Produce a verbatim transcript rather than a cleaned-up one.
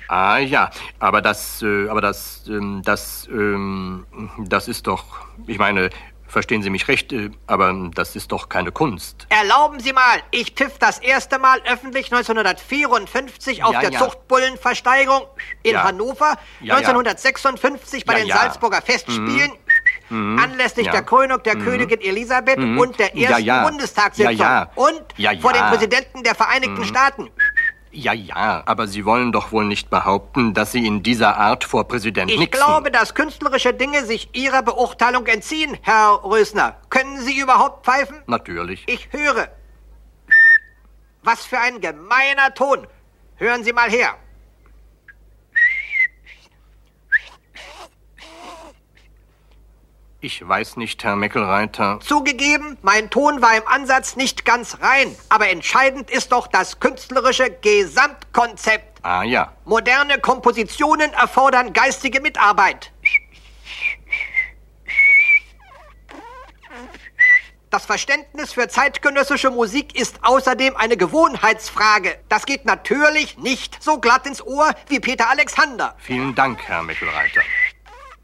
Ah ja, aber das, äh, aber das, ähm, das, ähm, das ist doch, ich meine, verstehen Sie mich recht, äh, aber das ist doch keine Kunst. Erlauben Sie mal, ich pfiff das erste Mal öffentlich neunzehnhundertvierundfünfzig auf ja, der ja. Zuchtbullenversteigerung in ja. Hannover, ja, neunzehnhundertsechsundfünfzig bei ja, den ja. Salzburger Festspielen, Mhm. anlässlich ja. der Krönung der mhm. Königin Elisabeth mhm. und der ersten ja, ja. Bundestagssitzung ja, ja. und ja, ja. vor dem Präsidenten der Vereinigten mhm. Staaten. Ja, ja, aber Sie wollen doch wohl nicht behaupten, dass Sie in dieser Art vor Präsident Ich Nixon... glaube, dass künstlerische Dinge sich Ihrer Beurteilung entziehen, Herr Rösner. Können Sie überhaupt pfeifen? Natürlich. Ich höre. Was für ein gemeiner Ton. Hören Sie mal her. Ich weiß nicht, Herr Meckelreiter. Zugegeben, mein Ton war im Ansatz nicht ganz rein. Aber entscheidend ist doch das künstlerische Gesamtkonzept. Ah ja. Moderne Kompositionen erfordern geistige Mitarbeit. Das Verständnis für zeitgenössische Musik ist außerdem eine Gewohnheitsfrage. Das geht natürlich nicht so glatt ins Ohr wie Peter Alexander. Vielen Dank, Herr Meckelreiter.